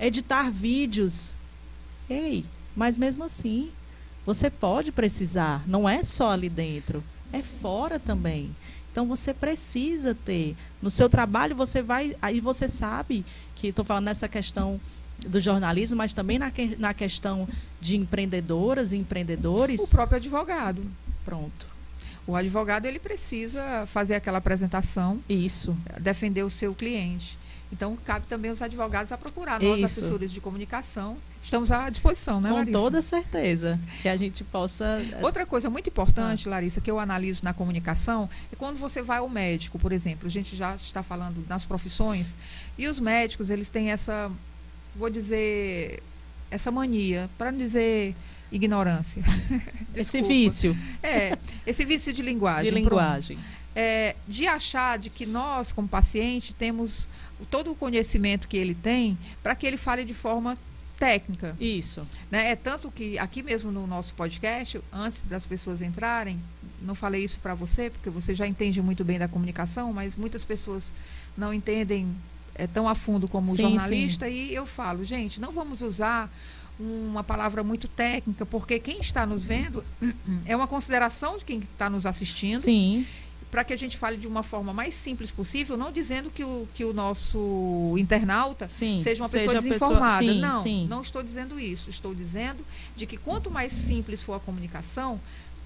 editar vídeos. Ei, mas mesmo assim, você pode precisar, não é só ali dentro, é fora também. Então você precisa ter. No seu trabalho você vai. Aí você sabe que estou falando nessa questão do jornalismo, mas também na questão de empreendedoras e empreendedores. O próprio advogado. Pronto. O advogado, ele precisa fazer aquela apresentação. Isso. Defender o seu cliente. Então, cabe também os advogados a procurar. Nós, Isso. assessores de comunicação, estamos à disposição, né, Larissa? Com toda certeza. Que a gente possa... Outra coisa muito importante, Larissa, que eu analiso na comunicação, é quando você vai ao médico, por exemplo. A gente já está falando nas profissões. E os médicos, eles têm essa, vou dizer, essa mania, para não dizer ignorância. Esse vício. Esse vício de linguagem. De linguagem. De achar de que nós, como paciente, temos todo o conhecimento que ele tem para que ele fale de forma técnica. Isso. Né? É tanto que aqui mesmo no nosso podcast, antes das pessoas entrarem, não falei isso para você, porque você já entende muito bem da comunicação, mas muitas pessoas não entendem tão a fundo como o jornalista, e eu falo, gente, não vamos usar uma palavra muito técnica, porque quem está nos vendo é uma consideração de quem está nos assistindo. Sim. Para que a gente fale de uma forma mais simples possível, não dizendo que o nosso internauta seja uma pessoa desinformada. Não estou dizendo isso. Estou dizendo de que quanto mais simples for a comunicação,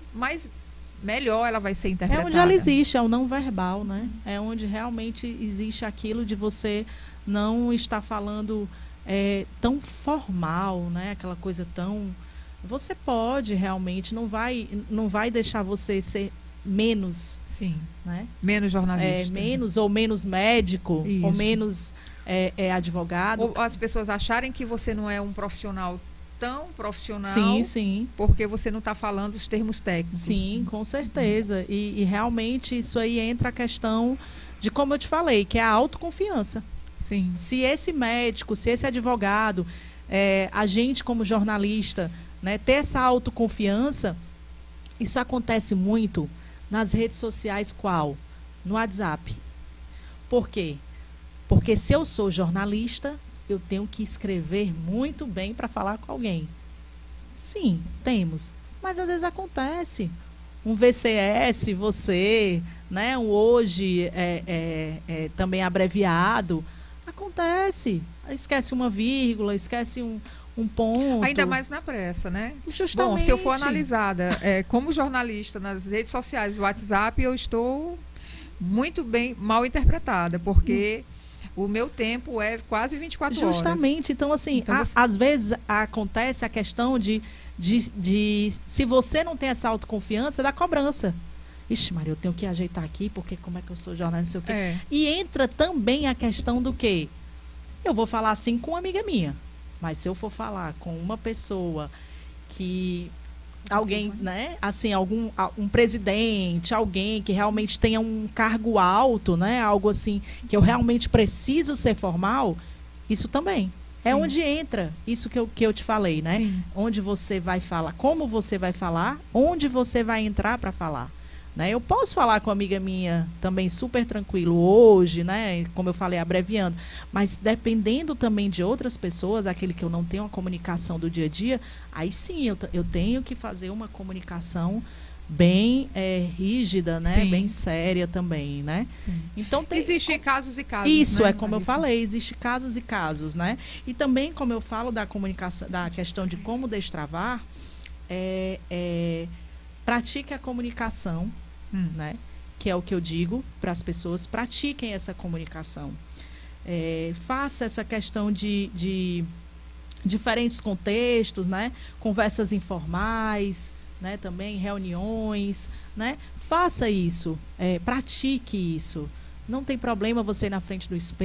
melhor ela vai ser interpretada. É onde ela existe, é o não verbal, né? É onde realmente existe aquilo de você não estar falando tão formal, né? Aquela coisa tão... Você pode realmente, não vai deixar você ser menos... Sim. Né? Menos jornalista. Menos médico, isso. Ou menos advogado. Ou as pessoas acharem que você não é um profissional tão profissional. Sim. Porque você não está falando os termos técnicos. Sim, com certeza. E realmente isso aí entra a questão de, como eu te falei, que é a autoconfiança. Sim. Se esse médico, se esse advogado, a gente como jornalista, né, ter essa autoconfiança, isso acontece muito nas redes sociais, qual? No WhatsApp. Por quê? Porque se eu sou jornalista, eu tenho que escrever muito bem para falar com alguém. Sim, temos. Mas às vezes acontece. Um VCS, você, né? Um hoje também abreviado. Acontece. Esquece uma vírgula, esquece um ponto. Ainda mais na pressa, né? Justamente. Bom, se eu for analisada como jornalista nas redes sociais do WhatsApp, eu estou muito mal interpretada, porque o meu tempo é quase 24 horas. Justamente. Então, assim, às vezes acontece a questão de se você não tem essa autoconfiança, da cobrança. Ixi, Maria, eu tenho que ajeitar aqui, porque como é que eu sou jornalista, não sei o quê. E entra também a questão do quê? Eu vou falar assim com uma amiga minha. Mas se eu for falar com uma pessoa que alguém, né, assim, um presidente, alguém que realmente tenha um cargo alto, né, algo assim, que eu realmente preciso ser formal, isso também. É onde entra isso que eu te falei, né? Sim. Onde você vai falar, como você vai falar, onde você vai entrar para falar. Né? Eu posso falar com uma amiga minha também super tranquilo hoje, né? Como eu falei, abreviando, mas dependendo também de outras pessoas, aquele que eu não tenho uma comunicação do dia a dia, aí sim eu tenho que fazer uma comunicação bem rígida, né? Sim. Bem séria também, né? Sim. Então existem casos e casos. Isso, né, como eu falei, existe casos e casos, né? E também, como eu falo da comunicação, da questão de como destravar, pratique a comunicação, né? Que é o que eu digo para as pessoas, pratiquem essa comunicação. Faça essa questão de diferentes contextos, né? Conversas informais, né? Também reuniões, né? Faça isso, pratique isso. Não tem problema você ir na frente do espelho.